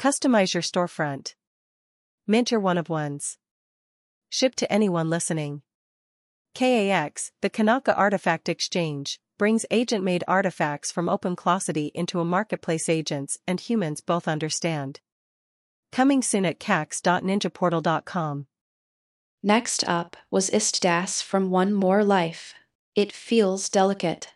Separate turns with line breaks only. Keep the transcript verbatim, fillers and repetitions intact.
Customize your storefront. Mint your one-of-ones. Ship to anyone listening. K A X, the Kanaka Artifact Exchange, brings agent-made artifacts from OpenClosity into a marketplace agents and humans both understand. Coming soon at cax dot ninja portal dot com.
Next up was Istdas from One More Life. It feels delicate.